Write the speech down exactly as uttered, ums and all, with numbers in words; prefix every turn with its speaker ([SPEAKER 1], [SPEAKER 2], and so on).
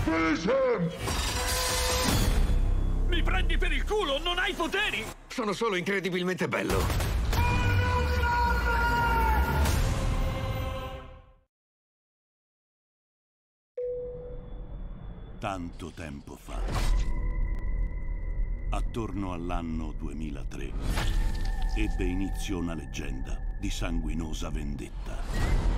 [SPEAKER 1] Mi prendi per il culo? Non hai poteri!
[SPEAKER 2] Sono solo incredibilmente bello.
[SPEAKER 3] Tanto tempo fa, attorno all'anno duemilatré, ebbe inizio una leggenda di sanguinosa vendetta.